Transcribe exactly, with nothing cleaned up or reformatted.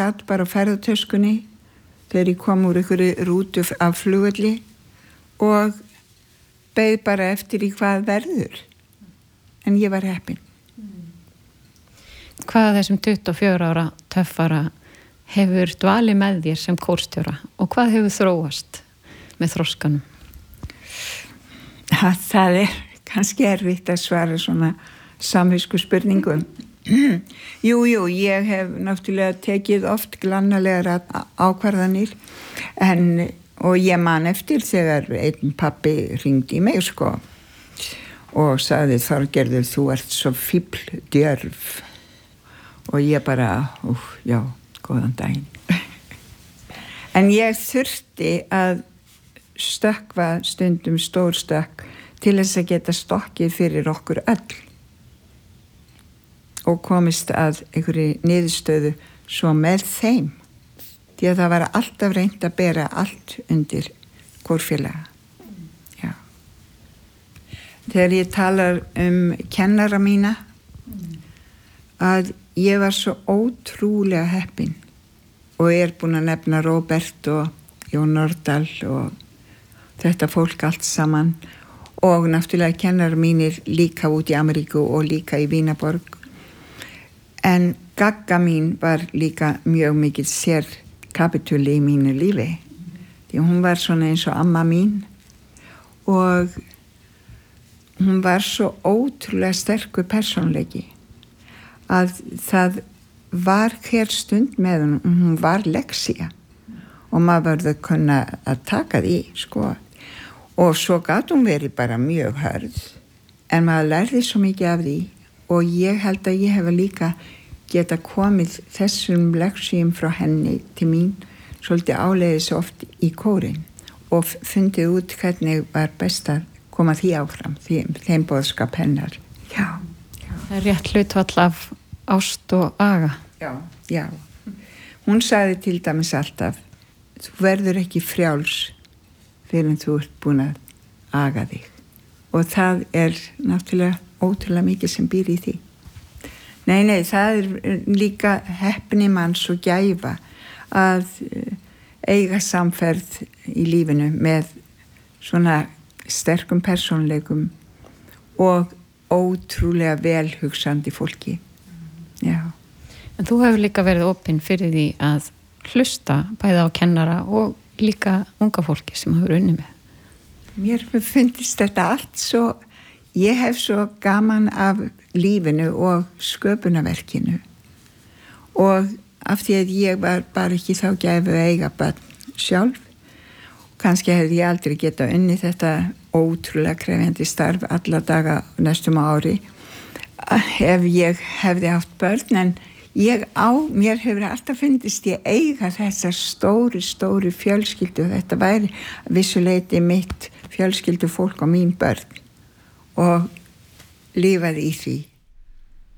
satt bara á ferðatöskunni þegar ég kom úr einhverju rútu af flugvelli og beið bara eftir í hvað verður. En ég var heppin. Hvað þessum tuttugu og fjögurra ára töffara hefur dvalið með þér sem kórstjóra og hvað hefur þróast með þroskanum? Ha, það er kannski erfitt að svara svona samvisku spurningum. Jú, jú, ég hef náttúrulega tekið oft glannalegar ákvarðanir en, og ég man eftir þegar einn pappi hringdi í mig sko og sagði Þorgerður, þú ert svo fífl djörf og ég bara, úf, já, góðan daginn. En ég þurfti að stökkva stundum stór stökk til þess að geta stokkið fyrir okkur öll og komist að einhverju niðurstöðu svo með þeim. Því að það var alltaf reynt að bera allt undir kórfélaga. Já. Þegar ég talar um kennara mína að ég var svo ótrúlega heppin og er búin að nefna Róbert og Jón Nordal og þetta fólk allt saman og náttúrulega kennarar mínir líka út í Ameríku og líka í Vínaborg. En Gagga mín var líka mjög mikið sér kapitúli í mínu lífi. Því hún var svona eins og amma mín og hún var svo ótrúlega sterkur persónleiki að það var hver stund með hún, hún var leksía og maður verður að kunna að taka því, sko. Og svo gat hún verið bara mjög hörð, en maður lærði svo mikið af því og ég held að ég hef líka geta komið þessum leksíum frá henni til mín svolítið áleiðis oft í kórinn og fundið út hvernig var best að koma því áfram, því, þeim boðskap hennar. Já. Það er rétt hlutfall af ást og aga. Já, já. Hún sagði til dæmis alltaf, þú verður ekki frjáls fyrir en þú ert búin að aga þig. Og það er náttúrulega ótrúlega mikið sem býr í því. Nei, nei, það er líka heppni manns og gæfa að eiga samferð í lífinu með svona sterkum persónleikum og ótrúlega velhugsandi fólki. Já. En þú hefur líka verið opinn fyrir því að hlusta bæði á kennara og líka unga fólki sem hefur unnið með. Mér finnst þetta allt svo, ég hef svo gaman af lífinu og sköpunarverkinu og af því að ég var bara ekki þá gæfu að eiga barn sjálf. Kannski hefði ég aldrei getað unnið þetta ótrúlega krefjandi starf alla daga næstum ári ef ég hefði haft börn, en ég á, mér hefur alltaf fundist ég eiga þessar stóri, stóri fjölskyldu og þetta væri vissuleiti mitt fjölskyldu fólk og mín börn og lifaði í því.